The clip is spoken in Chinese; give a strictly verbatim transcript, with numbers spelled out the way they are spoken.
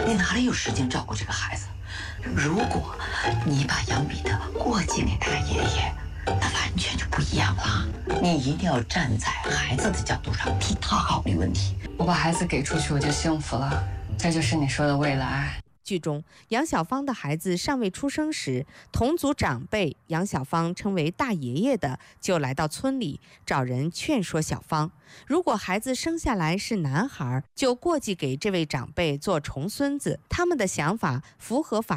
你哪里有时间照顾这个孩子？如果你把杨彼得过继给大爷爷，那完全就不一样了。你一定要站在孩子的角度上替他考虑问题。 我把孩子给出去，我就幸福了，这就是你说的未来。 剧中，杨小芳的孩子尚未出生时，同族长辈杨小芳称为大爷爷的就来到村里找人劝说小芳，如果孩子生下来是男孩，就过继给这位长辈做重孙子。他们的想法符合法